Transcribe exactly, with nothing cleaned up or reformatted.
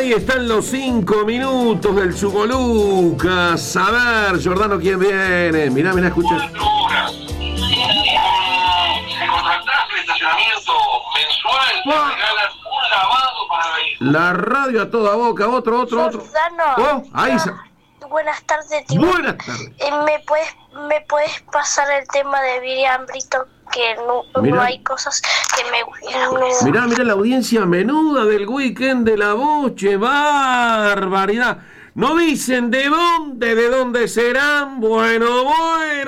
Ahí están los cinco minutos del Chugo Lucas. A ver, Jordano, ¿quién viene? Mirá, mirá, escucha. Cuatro horas. Si contratás el estacionamiento mensual, te regalan un lavado para el vehículo. La radio a toda boca, otro, otro, otro. Jordano, Oh, ahí no, sa- buenas tardes, tío. Buenas tardes. Eh, ¿Me puedes, me puedes pasar el tema de Miriam Brito? Que no, Mirá. no hay cosas que me gustan. No. Mirá, mirá la audiencia menuda del weekend de la Boche. Barbaridad. No dicen de dónde, de dónde serán. Bueno, bueno.